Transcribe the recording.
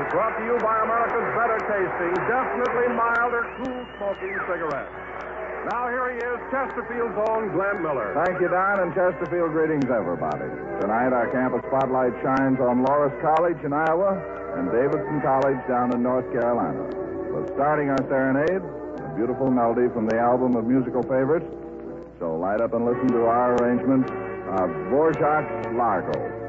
brought to you by America's better tasting, definitely milder, cool smoking cigarettes. Now here he is, Chesterfield's own Glenn Miller. Thank you, Don, and Chesterfield greetings, everybody. Tonight, our campus spotlight shines on Loras College in Iowa and Davidson College down in North Carolina. But starting our serenade, a beautiful melody from the album of musical favorites. So light up and listen to our arrangement of Dvorak's Largo.